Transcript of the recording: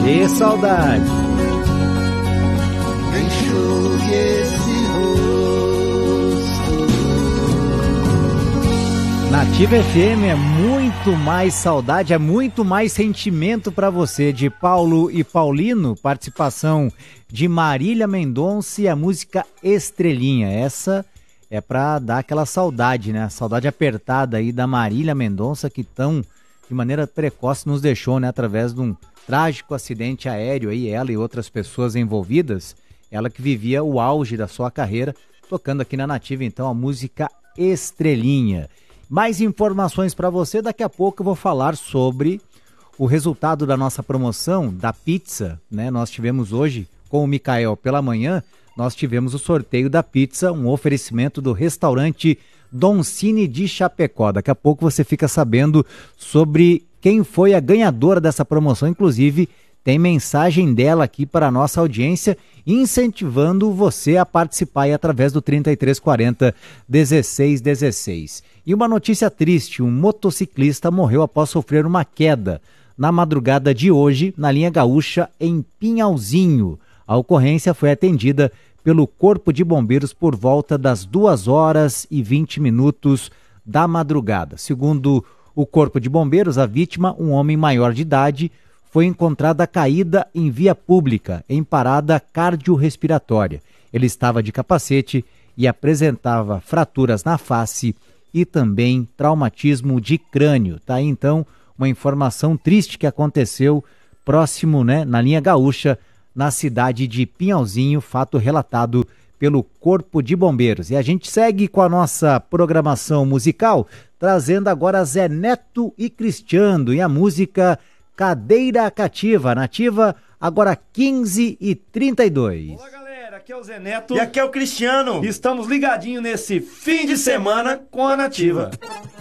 Que saudade! Enxugue esse rosto. Nativa FM é muito mais saudade, é muito mais sentimento para você, de Paulo e Paulino, participação de Marília Mendonça e a música Estrelinha. Essa é para dar aquela saudade, né? A saudade apertada aí da Marília Mendonça, que tão de maneira precoce nos deixou, né? Através de um trágico acidente aéreo aí, ela e outras pessoas envolvidas. Ela que vivia o auge da sua carreira, tocando aqui na Nativa, então, a música Estrelinha. Mais informações para você, daqui a pouco eu vou falar sobre o resultado da nossa promoção da pizza, né? Nós tivemos hoje, com o Micael pela manhã, nós tivemos o sorteio da pizza, um oferecimento do restaurante Don Cine de Chapecó. Daqui a pouco você fica sabendo sobre quem foi a ganhadora dessa promoção. Inclusive, tem mensagem dela aqui para a nossa audiência, incentivando você a participar aí através do 3340-1616. E uma notícia triste, um motociclista morreu após sofrer uma queda na madrugada de hoje, na linha Gaúcha, em Pinhalzinho. A ocorrência foi atendida pelo Corpo de Bombeiros por volta das 2h20 da madrugada. Segundo o Corpo de Bombeiros, a vítima, um homem maior de idade, foi encontrada caída em via pública, em parada cardiorrespiratória. Ele estava de capacete e apresentava fraturas na face e também traumatismo de crânio. Tá aí, então, uma informação triste que aconteceu próximo, né, na linha Gaúcha, na cidade de Pinhalzinho, fato relatado pelo Corpo de Bombeiros. E a gente segue com a nossa programação musical, trazendo agora Zé Neto e Cristiano e a música Cadeira Cativa, Nativa, agora 15h32. Olá, galera, aqui é o Zé Neto e aqui é o Cristiano. Estamos ligadinhos nesse fim de semana com a Nativa.